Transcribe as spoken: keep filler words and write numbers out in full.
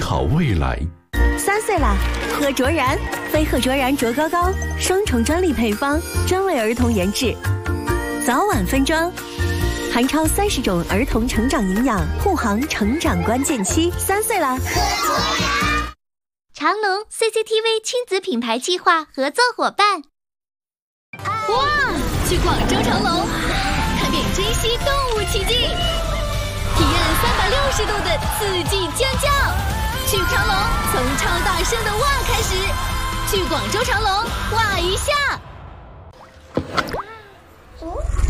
好未来。 三岁啦，喝卓然，非喝卓然卓高高，双重专利配方，专为儿童研制，早晚分装，含超三十种儿童成长营养，护航成长关键期。三岁啦，喝卓然。 长隆 C C T V 亲子品牌计划合作伙伴。 哇，去广州长隆，看遍珍稀动物奇迹，体验三百六十度的四季尖叫。去长隆，从超大声的哇开始。去广州长隆，哇一下。